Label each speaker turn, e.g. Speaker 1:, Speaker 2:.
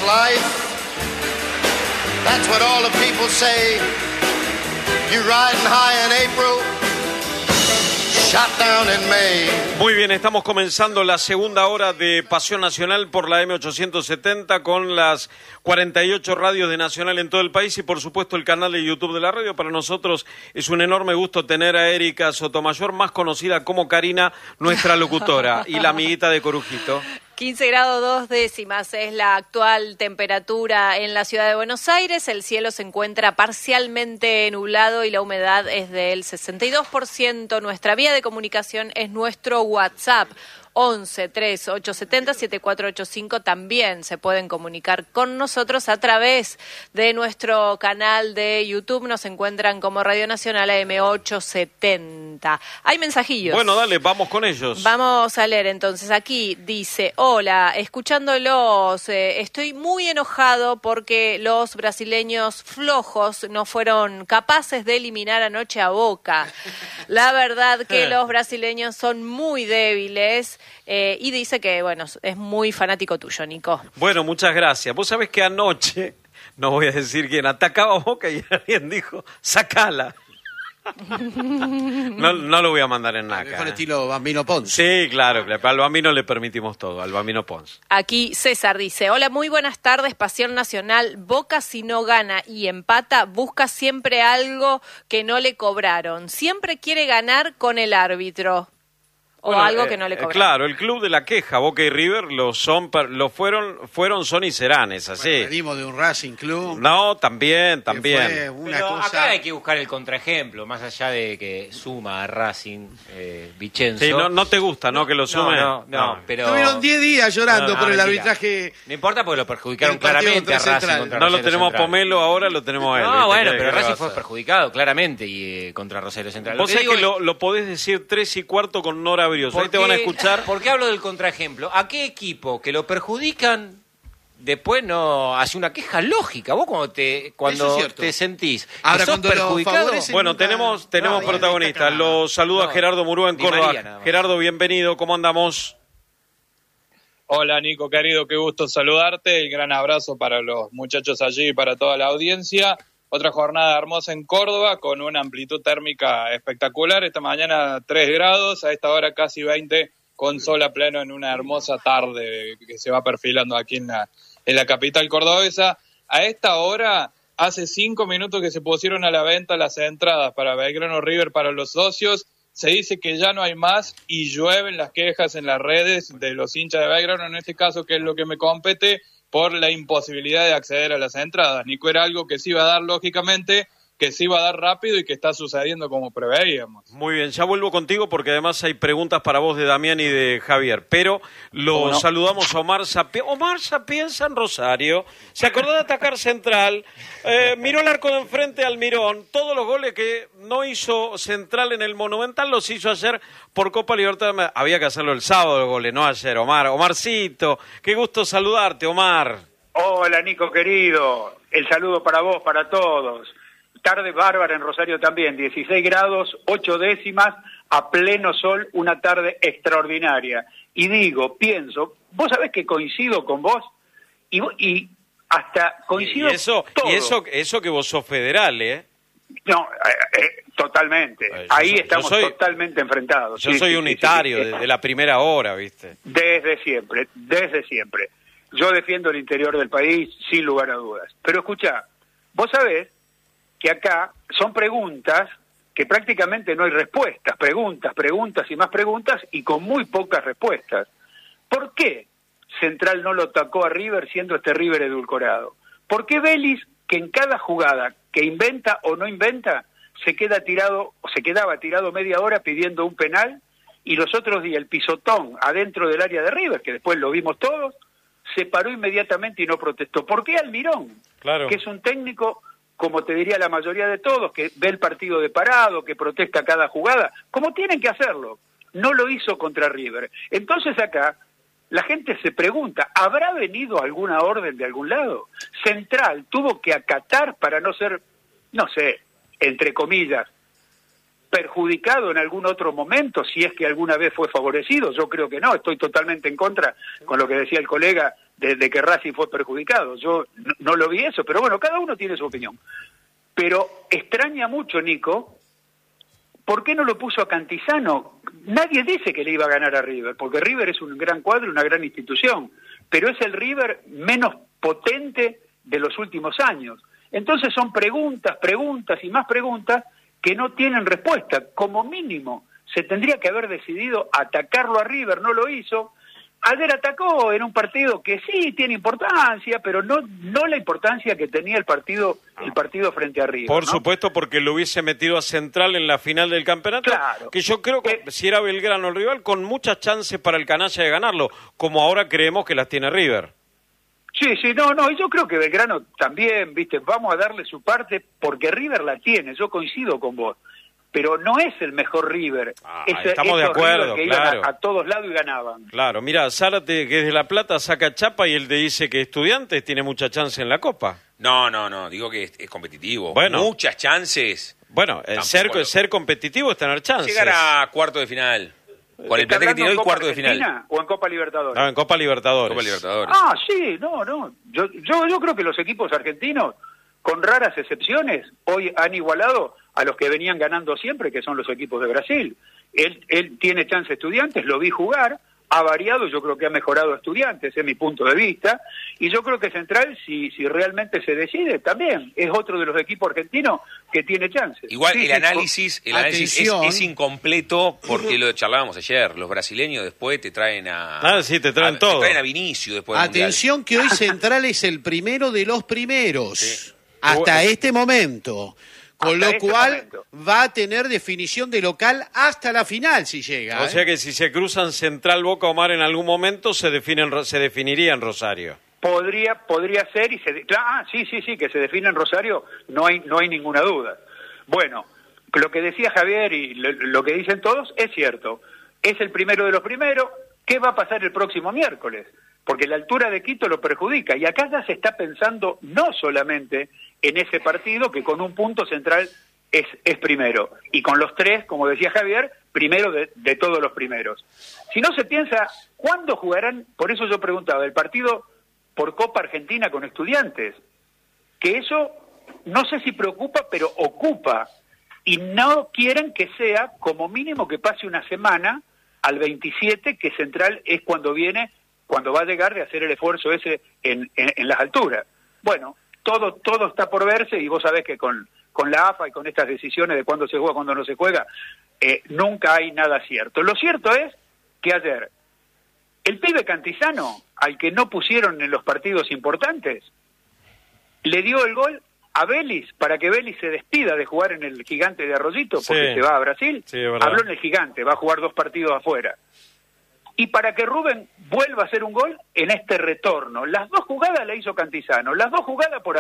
Speaker 1: life. That's what all the people say. You riding high in April, shot down in May.
Speaker 2: Muy bien, estamos comenzando la segunda hora de Pasión Nacional por la M870 con las 48 radios de Nacional en todo el país y por supuesto el canal de YouTube de la radio. Para nosotros es un enorme gusto tener a Erika Sotomayor, más conocida como Karina, nuestra locutora y la amiguita de Corujito.
Speaker 3: 15 grados 2 décimas es la actual temperatura en la ciudad de Buenos Aires. El cielo se encuentra parcialmente nublado y la humedad es del 62%. Nuestra vía de comunicación es nuestro WhatsApp. 11 3 870 7485. También se pueden comunicar con nosotros a través de nuestro canal de YouTube. Nos encuentran como Radio Nacional AM870. Hay mensajillos.
Speaker 2: Bueno, dale, vamos con ellos.
Speaker 3: Vamos a leer entonces. Aquí dice: hola, escuchándolos, estoy muy enojado porque los brasileños flojos no fueron capaces de eliminar anoche a Boca. La verdad que los brasileños son muy débiles. Y dice que, bueno, es muy fanático tuyo, Nico.
Speaker 2: Bueno, muchas gracias. Vos sabés que anoche, no voy a decir quién, atacaba a Boca y alguien dijo, sacala. No lo voy a mandar en Naca.
Speaker 4: Mejor estilo Bambino Pons.
Speaker 2: Sí, claro, al Bambino le permitimos todo, al Bambino Pons.
Speaker 3: Aquí César dice: hola, muy buenas tardes, Pasión Nacional. Boca, si no gana y empata, busca siempre algo que no le cobraron. Siempre quiere ganar con el árbitro. O bueno, algo que no le cobraron.
Speaker 2: Claro, el club de la queja, Boca y River, fueron, son y serán, es así.
Speaker 4: Bueno, venimos de un Racing Club.
Speaker 2: No, también.
Speaker 5: Pero acá hay que buscar el contraejemplo, más allá de que suma a Racing Vicenzo.
Speaker 2: Sí, no te gusta, ¿no? Que lo sume.
Speaker 5: No, pero...
Speaker 4: Estuvieron 10 días llorando por el arbitraje.
Speaker 5: No importa porque lo perjudicaron claramente a Racing contra
Speaker 2: no lo tenemos a Pomelo, ahora lo tenemos a él.
Speaker 5: No, bueno, pero Racing fue perjudicado claramente y contra Rosario Central.
Speaker 2: Vos sabés que lo podés decir 3:15 con Nora Brios. Ahí te van a escuchar.
Speaker 5: ¿Por qué hablo del contraejemplo? ¿A qué equipo que lo perjudican después no hace una queja lógica? Vos cuando te sentís
Speaker 4: ahora,
Speaker 5: que sos perjudicado...
Speaker 2: Bueno, tenemos protagonistas. Los saluda Gerardo Murúa en Córdoba. Gerardo, bienvenido. ¿Cómo andamos?
Speaker 6: Hola, Nico, querido. Qué gusto saludarte. Y gran abrazo para los muchachos allí y para toda la audiencia. Otra jornada hermosa en Córdoba con una amplitud térmica espectacular. Esta mañana 3 grados, a esta hora casi 20 con sol a pleno en una hermosa tarde que se va perfilando aquí en la capital cordobesa. A esta hora, hace 5 minutos que se pusieron a la venta las entradas para Belgrano River para los socios. Se dice que ya no hay más y llueven las quejas en las redes de los hinchas de Belgrano, en este caso, que es lo que me compete, por la imposibilidad de acceder a las entradas. Nico, era algo que se iba a dar lógicamente, que se iba a dar rápido y que está sucediendo como preveíamos.
Speaker 2: Muy bien, ya vuelvo contigo porque además hay preguntas para vos de Damián y de Javier, pero saludamos a Omar Sapienza. Omar Sapienza en Rosario, se acordó de atacar Central, miró el arco de enfrente al Mirón, todos los goles que no hizo Central en el Monumental los hizo ayer por Copa Libertadores. Había que hacerlo el sábado los goles, no ayer, Omar. Omarcito, qué gusto saludarte, Omar.
Speaker 7: Hola, Nico, querido. El saludo para vos, para todos. Tarde bárbara en Rosario también, 16 grados, 8 décimas, a pleno sol, una tarde extraordinaria. Y pienso, vos sabés que coincido con vos y hasta coincido todo.
Speaker 2: Y eso que vos sos federal, ¿eh?
Speaker 7: No, totalmente. Ahí estamos totalmente enfrentados.
Speaker 2: Yo soy unitario desde la primera hora, ¿viste?
Speaker 7: Desde siempre. Yo defiendo el interior del país sin lugar a dudas. Pero escuchá, vos sabés que acá son preguntas que prácticamente no hay respuestas, preguntas y más preguntas y con muy pocas respuestas. ¿Por qué Central no lo atacó a River siendo este River edulcorado? ¿Por qué Vélez, que en cada jugada que inventa o no inventa, se quedaba tirado media hora pidiendo un penal, y los otros días el pisotón adentro del área de River, que después lo vimos todos, se paró inmediatamente y no protestó? ¿Por qué Almirón? Claro. Que es un técnico, como te diría la mayoría de todos, que ve el partido de parado, que protesta cada jugada, como tienen que hacerlo. No lo hizo contra River. Entonces acá la gente se pregunta, ¿habrá venido alguna orden de algún lado? Central tuvo que acatar para no ser, no sé, entre comillas, perjudicado en algún otro momento, si es que alguna vez fue favorecido. Yo creo que no, estoy totalmente en contra con lo que decía el colega de que Racing fue perjudicado. Yo no lo vi eso, pero bueno, cada uno tiene su opinión. Pero extraña mucho, Nico, ¿por qué no lo puso a Cantizano? Nadie dice que le iba a ganar a River, porque River es un gran cuadro, una gran institución, pero es el River menos potente de los últimos años. Entonces son preguntas y más preguntas que no tienen respuesta. Como mínimo, se tendría que haber decidido atacarlo a River, no lo hizo. Ayer atacó en un partido que sí tiene importancia, pero no la importancia que tenía el partido frente a River.
Speaker 2: Por
Speaker 7: ¿no?
Speaker 2: supuesto, porque lo hubiese metido a Central en la final del campeonato,
Speaker 7: claro,
Speaker 2: que yo creo que si era Belgrano el rival, con muchas chances para el canalla de ganarlo, como ahora creemos que las tiene River.
Speaker 7: Sí, no, y yo creo que Belgrano también, viste, vamos a darle su parte, porque River la tiene, yo coincido con vos. Pero no es el mejor River.
Speaker 2: Estamos de acuerdo,
Speaker 7: que
Speaker 2: claro.
Speaker 7: Iban a todos lados y ganaban.
Speaker 2: Claro, mira, Zárate, que es de La Plata, saca chapa y él te dice que Estudiantes tiene mucha chance en la Copa.
Speaker 8: No, digo que es competitivo.
Speaker 2: Bueno.
Speaker 8: Muchas chances.
Speaker 2: Bueno, ser competitivo es tener chances.
Speaker 8: Llegar a cuarto de final. Con el plantel que tiene hoy, cuarto de final.
Speaker 7: ¿O en Copa Libertadores?
Speaker 2: No, en Copa Libertadores.
Speaker 7: Ah, sí, no. Yo creo que los equipos argentinos, con raras excepciones, hoy han igualado a los que venían ganando siempre, que son los equipos de Brasil. Él tiene chance Estudiantes, lo vi jugar, ha variado, yo creo que ha mejorado Estudiantes, es mi punto de vista, y yo creo que Central, si realmente se decide, también es otro de los equipos argentinos que tiene chance.
Speaker 8: Igual sí, el análisis es incompleto, porque lo charlábamos ayer, los brasileños después te traen
Speaker 2: te traen todo.
Speaker 8: Te traen a Vinicius después del
Speaker 4: Atención
Speaker 8: Mundial.
Speaker 4: que hoy Central es el primero de los primeros,
Speaker 8: sí.
Speaker 4: hasta este momento. Con lo cual va a tener definición de local hasta la final si llega.
Speaker 2: O sea que si se cruzan Central, Boca o Mar en algún momento se definiría en Rosario.
Speaker 7: Podría ser y sí, que se define en Rosario, no hay ninguna duda. Bueno, lo que decía Javier y lo que dicen todos es cierto. Es el primero de los primeros. ¿Qué va a pasar el próximo miércoles? Porque la altura de Quito lo perjudica y acá ya se está pensando no solamente en ese partido, que con un punto Central es primero, y con los 3, como decía Javier, primero de todos los primeros. Si no se piensa, ¿cuándo jugarán? Por eso yo preguntaba, el partido por Copa Argentina con Estudiantes, que eso no sé si preocupa, pero ocupa, y no quieren que sea como mínimo que pase una semana al 27, que Central es cuando va a llegar de hacer el esfuerzo ese en las alturas. Bueno, todo está por verse, y vos sabés que con la AFA y con estas decisiones de cuándo se juega, cuándo no se juega, nunca hay nada cierto. Lo cierto es que ayer el pibe Cantizano, al que no pusieron en los partidos importantes, le dio el gol a Vélez para que Vélez se despida de jugar en el Gigante de Arroyito, porque se va a Brasil.
Speaker 2: Sí, es verdad.
Speaker 7: Habló en el Gigante, va a jugar 2 partidos afuera. Y para que Rubén vuelva a hacer un gol en este retorno. Las 2 jugadas la hizo Cantizano, las 2 jugadas por